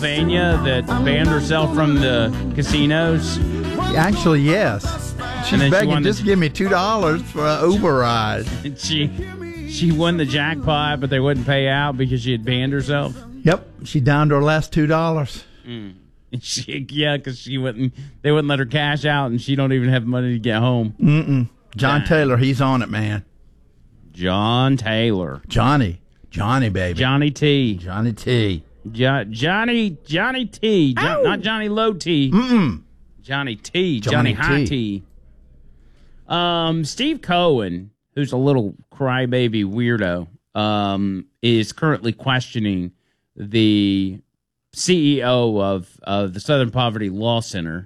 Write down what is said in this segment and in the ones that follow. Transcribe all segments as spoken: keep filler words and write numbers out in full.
Pennsylvania that banned herself from the casinos? Actually, yes. She's begging, she just the, give me two dollars for an Uber ride. And she she won the jackpot, but they wouldn't pay out because she had banned herself? Yep. She down to her last two dollars. Mm. She, yeah, because she wouldn't. They wouldn't let her cash out, and she don't even have money to get home. Mm-mm. John nah. Taylor, he's on it, man. John Taylor. Johnny. Johnny, baby. Johnny T. Johnny T. Jo- Johnny Johnny T. Jo- not Johnny Low T. Mm-mm. Johnny T. Johnny, Johnny High T. Um, Steve Cohen, who's a little crybaby weirdo, um, is currently questioning the C E O of, of the Southern Poverty Law Center.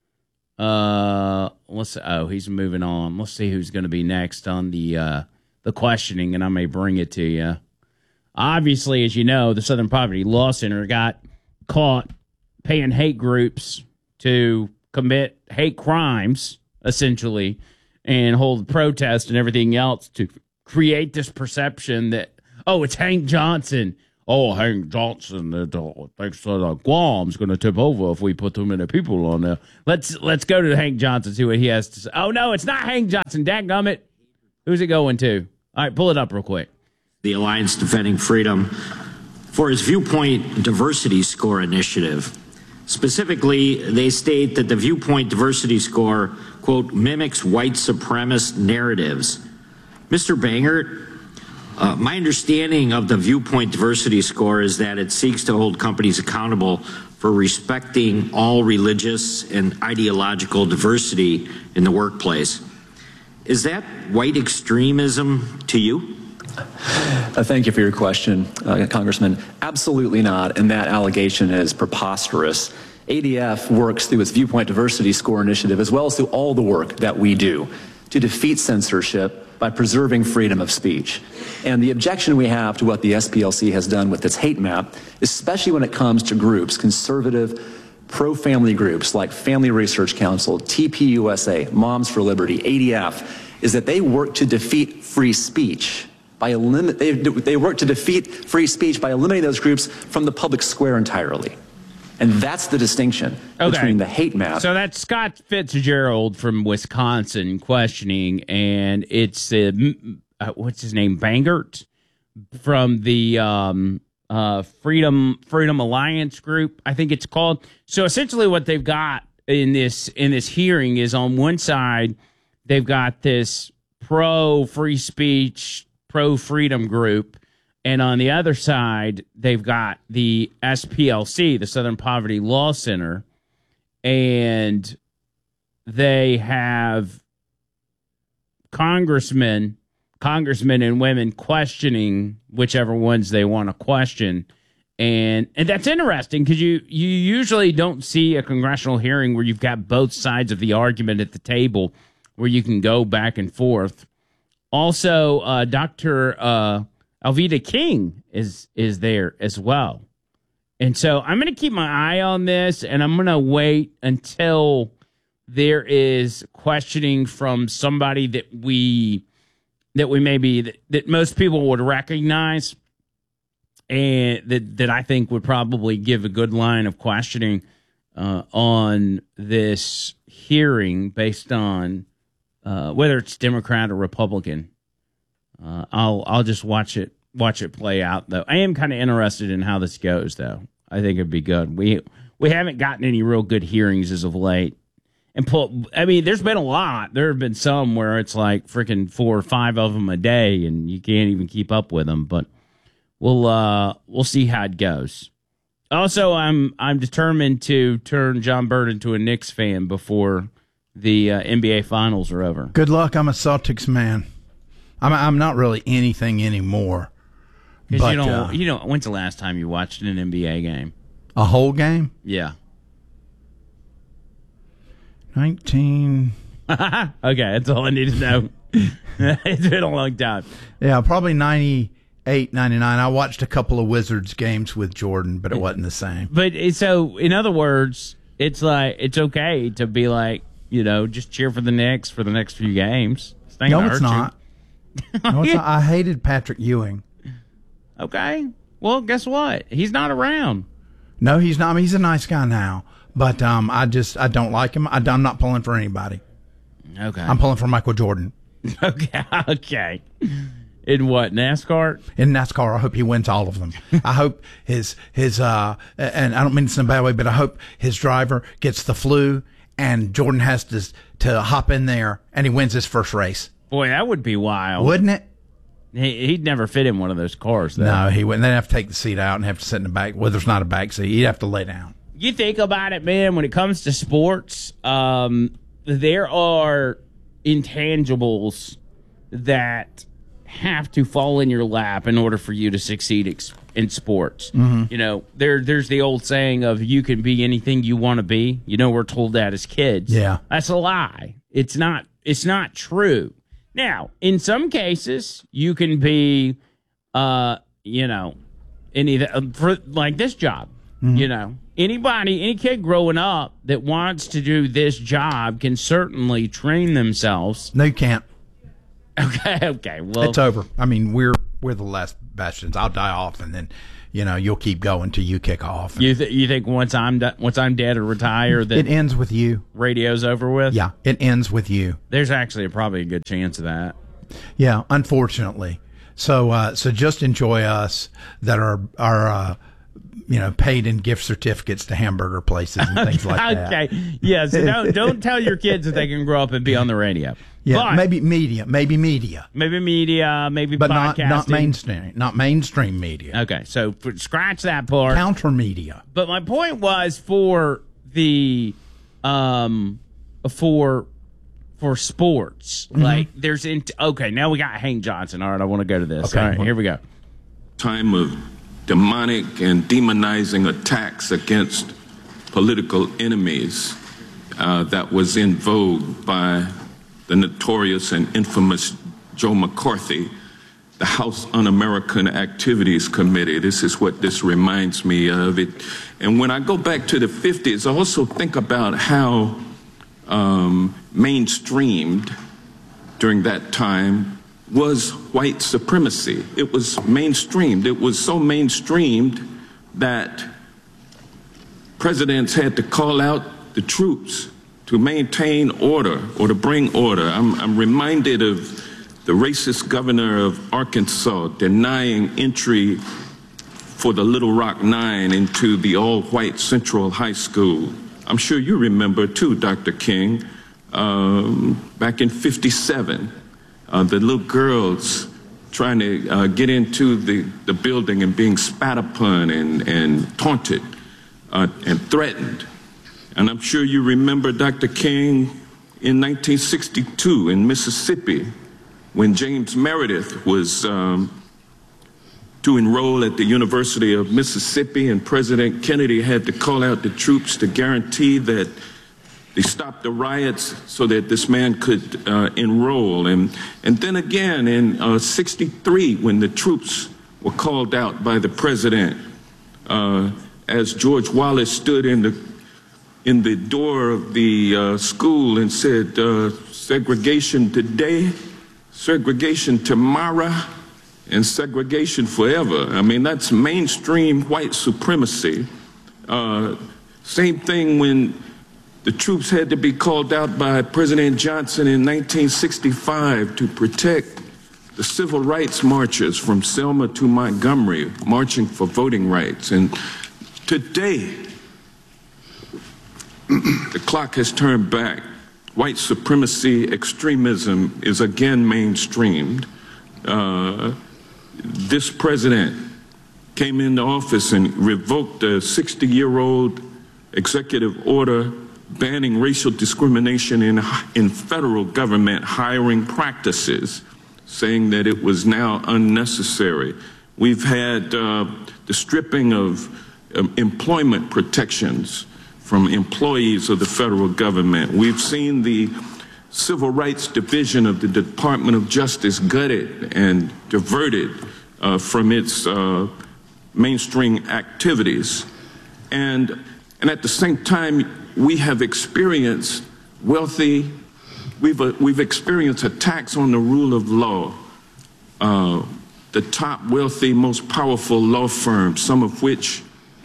Uh, let's oh, he's moving on. Let's see who's going to be next on the uh, the questioning, and I may bring it to you. Obviously, as you know, the Southern Poverty Law Center got caught paying hate groups to commit hate crimes, essentially, and hold protests and everything else to create this perception that, oh, it's Hank Johnson. Oh, Hank Johnson uh, thinks uh, Guam's going to tip over if we put too many people on there. Let's let's go to Hank Johnson, see what he has to say. Oh, no, it's not Hank Johnson. Dadgummit. Who's it going to? All right, pull it up real quick. The Alliance Defending Freedom for his Viewpoint Diversity Score initiative. Specifically, they state that the Viewpoint Diversity Score, quote, mimics white supremacist narratives. Mister Bangert, uh, my understanding of the Viewpoint Diversity Score is that it seeks to hold companies accountable for respecting all religious and ideological diversity in the workplace. Is that white extremism to you? Uh, thank you for your question, uh, Congressman. Absolutely not, and that allegation is preposterous. A D F works through its Viewpoint Diversity Score initiative, as well as through all the work that we do to defeat censorship by preserving freedom of speech. And the objection we have to what the S P L C has done with its hate map, especially when it comes to groups, conservative, pro-family groups like Family Research Council, T P U S A, Moms for Liberty, A D F, is that they work to defeat free speech. By elim- they, they work to defeat free speech by eliminating those groups from the public square entirely. And that's the distinction okay. between the hate map. So that's Scott Fitzgerald from Wisconsin questioning, and it's, uh, uh, what's his name, Bangert from the um, uh, Freedom Freedom Alliance group, I think it's called. So essentially what they've got in this in this hearing is on one side, they've got this pro-free speech, pro-freedom group, and on the other side, they've got the S P L C, the Southern Poverty Law Center, and they have congressmen, congressmen and women questioning whichever ones they want to question. And and that's interesting because you, you usually don't see a congressional hearing where you've got both sides of the argument at the table where you can go back and forth. Also, uh, Doctor Uh, Alveda King is is there as well. And so I'm going to keep my eye on this, and I'm going to wait until there is questioning from somebody that we that we maybe that, that most people would recognize, and that that I think would probably give a good line of questioning uh, on this hearing based on Uh, whether it's Democrat or Republican. Uh, I'll I'll just watch it watch it play out, though. I am kind of interested in how this goes, though. I think it'd be good. We we haven't gotten any real good hearings as of late, and pull, I mean, there's been a lot. There have been some where it's like freaking four or five of them a day, and you can't even keep up with them. But we'll uh, we'll see how it goes. Also, I'm I'm determined to turn John Bird into a Knicks fan before the uh, N B A Finals are over. Good luck. I'm a Celtics man. I'm I'm not really anything anymore. Because you don't, uh, you know, when's the last time you watched an N B A game? A whole game? Yeah. nineteen Okay, that's all I need to know. It's been a long time. Yeah, probably ninety-eight, ninety-nine. I watched a couple of Wizards games with Jordan, but it wasn't the same. But so, in other words, it's like it's okay to be like, you know, just cheer for the Knicks for the next few games. It's no, it's not. no, it's not. I hated Patrick Ewing. Okay. Well, guess what? He's not around. No, he's not. I mean, he's a nice guy now, but um, I just I don't like him. I, I'm not pulling for anybody. Okay. I'm pulling for Michael Jordan. Okay. Okay. In what, NASCAR? In NASCAR, I hope he wins all of them. I hope his his uh, and I don't mean this in a bad way, but I hope his driver gets the flu and Jordan has to to hop in there and he wins his first race. Boy, that would be wild, wouldn't it? He, he'd never fit in one of those cars, though. No, he wouldn't. They'd have to take the seat out and have to sit in the back. Well, there's not a back seat. He'd have to lay down. You think about it, man, when it comes to sports, um, there are intangibles that have to fall in your lap in order for you to succeed ex- in sports. Mm-hmm. You know, there there's the old saying of you can be anything you want to be. You know, we're told that as kids. Yeah. That's a lie. It's not it's not true. Now, in some cases, you can be uh, you know, any for like this job, mm-hmm. you know. Anybody, any kid growing up that wants to do this job can certainly train themselves. No, you can't. Okay, okay. Well, it's over. I mean, we're we're the last bastions. I'll die off, and then you know you'll keep going till you kick off. You th- you think once I'm do- once I'm dead or retire that it ends with you? Radio's over with. Yeah, it ends with you. There's actually a, probably a good chance of that. Yeah, unfortunately. So uh, so just enjoy us that are are. Uh, you know, paid in gift certificates to hamburger places and things like that. Okay, yeah. So don't don't tell your kids that they can grow up and be on the radio. Yeah, but maybe media, maybe media, maybe media, maybe but podcasting. not not mainstream, not mainstream media. Okay, so for, scratch that part. Counter media. But my point was for the um for for sports, mm-hmm. like there's in okay. Now we got Hank Johnson. All right, I want to go to this. Okay, all right, here we go. Time of demonic and demonizing attacks against political enemies uh, that was in vogue by the notorious and infamous Joe McCarthy, the House Un-American Activities Committee. This is what this reminds me of. It, and when I go back to the fifties, I also think about how um, mainstreamed during that time was white supremacy. It was mainstreamed. It was so mainstreamed that presidents had to call out the troops to maintain order or to bring order. I'm, I'm reminded of the racist governor of Arkansas denying entry for the Little Rock Nine into the all-white Central High School. I'm sure you remember too, Doctor King, um, back in fifty-seven. Uh, the little girls trying to uh, get into the, the building and being spat upon and, and taunted uh, and threatened. And I'm sure you remember, Doctor King, in nineteen sixty-two in Mississippi, when James Meredith was um, to enroll at the University of Mississippi, and President Kennedy had to call out the troops to guarantee that they stopped the riots so that this man could uh, enroll. And, and then again in uh, sixty-three, when the troops were called out by the president, uh, as George Wallace stood in the, in the door of the uh, school and said, uh, segregation today, segregation tomorrow, and segregation forever. I mean, that's mainstream white supremacy. Uh, same thing when the troops had to be called out by President Johnson in nineteen sixty-five to protect the civil rights marchers from Selma to Montgomery, marching for voting rights. And today, the clock has turned back. White supremacy extremism is again mainstreamed. Uh, this president came into office and revoked a sixty-year-old executive order banning racial discrimination in, in federal government hiring practices, saying that it was now unnecessary. We've had uh, the stripping of um, employment protections from employees of the federal government. We've seen the Civil Rights Division of the Department of Justice gutted and diverted uh, from its uh, mainstream activities. And, and at the same time, we have experienced wealthy, we've, uh, we've experienced attacks on the rule of law. Uh, the top wealthy, most powerful law firms, some of which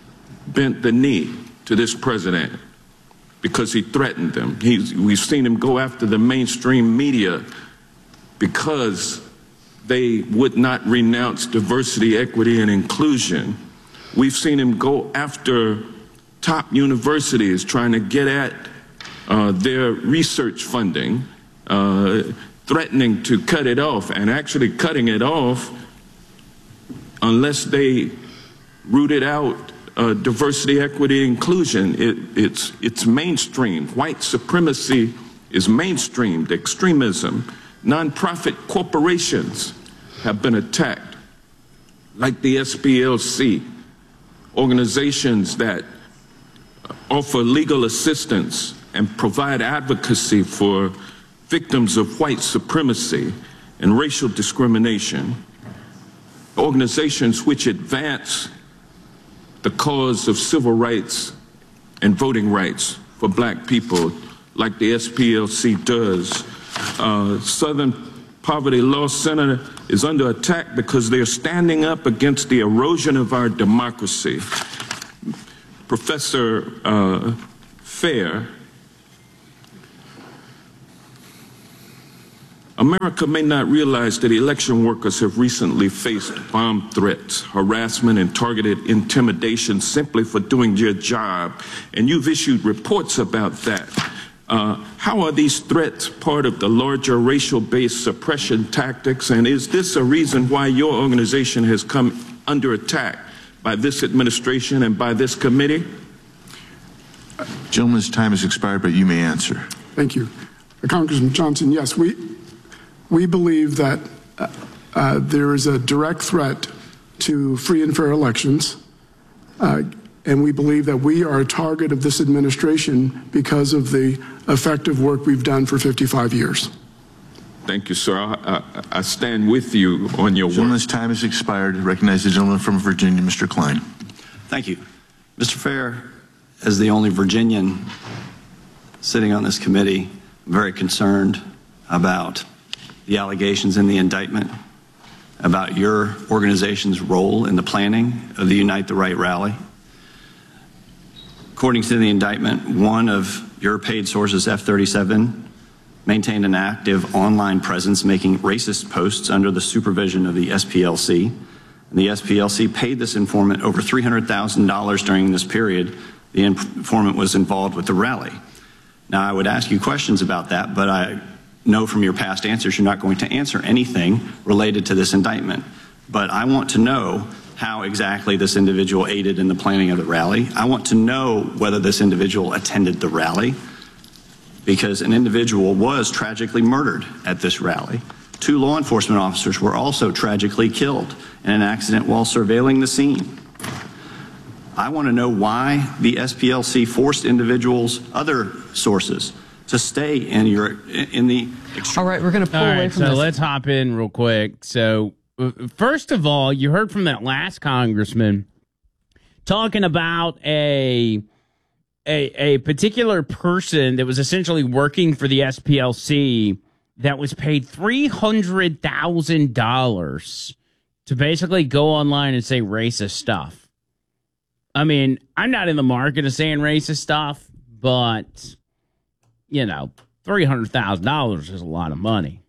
bent the knee to this president because he threatened them. He's, we've seen him go after the mainstream media because they would not renounce diversity, equity, and inclusion. We've seen him go after top universities trying to get at uh, their research funding, uh, threatening to cut it off, and actually cutting it off unless they rooted out uh, diversity, equity, inclusion. It, it's, it's mainstream. White supremacy is mainstreamed. Extremism. Nonprofit corporations have been attacked, like the S P L C, organizations that offer legal assistance and provide advocacy for victims of white supremacy and racial discrimination, organizations which advance the cause of civil rights and voting rights for black people, like the S P L C does. Uh, Southern Poverty Law Center is under attack because they're standing up against the erosion of our democracy. Professor uh, Fair, America may not realize that election workers have recently faced bomb threats, harassment, and targeted intimidation simply for doing their job, and you've issued reports about that. Uh, how are these threats part of the larger racial-based suppression tactics, and is this a reason why your organization has come under attack by this administration and by this committee? Gentleman's time has expired, but you may answer. Thank you. Uh, Congressman Johnson, yes, we, we believe that uh, uh, there is a direct threat to free and fair elections, uh, and we believe that we are a target of this administration because of the effective work we've done for fifty-five years. Thank you, sir. I, I, I stand with you on your work. Gentleman's time has expired. I recognize the gentleman from Virginia, Mister Klein. Thank you. Mister Fair, as the only Virginian sitting on this committee, I'm very concerned about the allegations in the indictment, about your organization's role in the planning of the Unite the Right rally. According to the indictment, one of your paid sources, F thirty-seven, maintained an active online presence making racist posts under the supervision of the S P L C. And the S P L C paid this informant over three hundred thousand dollars during this period. The informant was involved with the rally. Now, I would ask you questions about that, but I know from your past answers you're not going to answer anything related to this indictment. But I want to know how exactly this individual aided in the planning of the rally. I want to know whether this individual attended the rally, because an individual was tragically murdered at this rally. Two law enforcement officers were also tragically killed in an accident while surveilling the scene. I want to know why the S P L C forced individuals, other sources, to stay in your in the. All right, we're going to pull all away right, from so this. let's hop in real quick. So, uh, first of all, you heard from that last congressman talking about a. A, a particular person that was essentially working for the S P L C that was paid three hundred thousand dollars to basically go online and say racist stuff. I mean, I'm not in the market of saying racist stuff, but, you know, three hundred thousand dollars is a lot of money.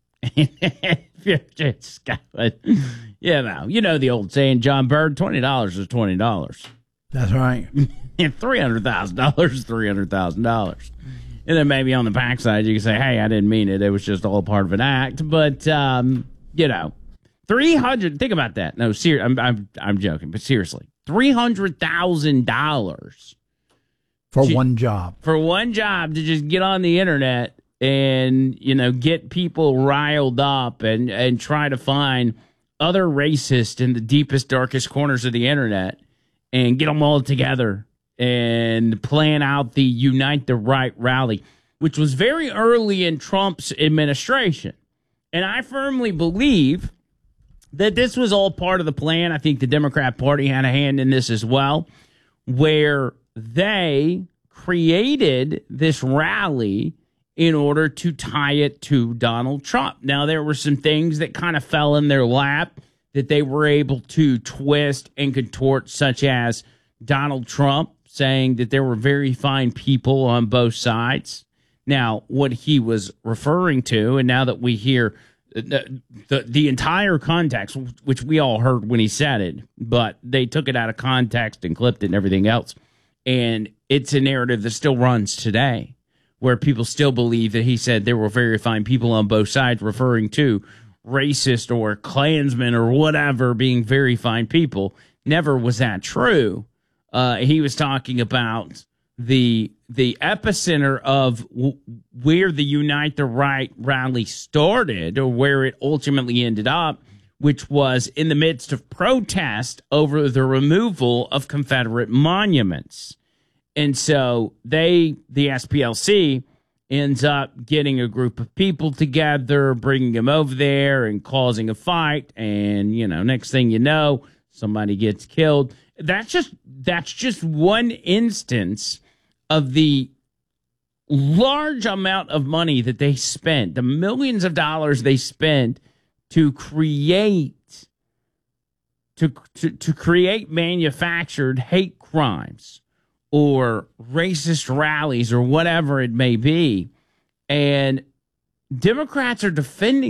Just got, you know, you know the old saying, John Bird, twenty dollars is twenty dollars. That's right. And three hundred thousand dollars is three hundred thousand dollars. And then maybe on the backside, you can say, hey, I didn't mean it. It was just all part of an act. But, um, you know, three hundred, think about that. No, ser- I'm, I'm, I'm joking, but seriously, three hundred thousand dollars For to, one job. For one job to just get on the internet and, you know, get people riled up and, and try to find other racists in the deepest, darkest corners of the internet and get them all together and plan out the Unite the Right rally, which was very early in Trump's administration. And I firmly believe that this was all part of the plan. I think the Democrat Party had a hand in this as well, where they created this rally in order to tie it to Donald Trump. Now, there were some things that kind of fell in their lap that they were able to twist and contort, such as Donald Trump saying that there were very fine people on both sides. Now, what he was referring to, and now that we hear the, the, the entire context, which we all heard when he said it, but they took it out of context and clipped it and everything else. And it's a narrative that still runs today, where people still believe that he said there were very fine people on both sides, referring to racist or Klansmen or whatever being very fine people. Never was that true. Uh, he was talking about the the epicenter of w- where the Unite the Right rally started, or where it ultimately ended up, which was in the midst of protest over the removal of Confederate monuments. And so they, the S P L C, ends up getting a group of people together, bringing them over there and causing a fight. And, you know, next thing you know, somebody gets killed. That's just that's just one instance of the large amount of money that they spent, the millions of dollars they spent to create to to, to create manufactured hate crimes or racist rallies or whatever it may be. And Democrats are defending